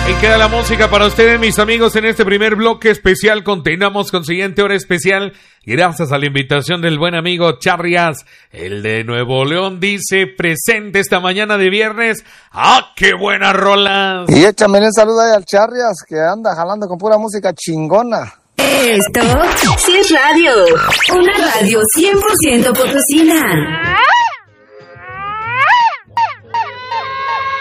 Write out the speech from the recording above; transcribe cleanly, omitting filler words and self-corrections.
Ahí queda la música para ustedes, mis amigos, en este primer bloque especial. Continuamos con siguiente hora especial. Gracias a la invitación del buen amigo Charrias, el de Nuevo León, dice, presente esta mañana de viernes. ¡Ah, qué buenas rolas! Y échame un saludo ahí al Charrias, que anda jalando con pura música chingona. Esto sí es radio. Una radio 100% potosina.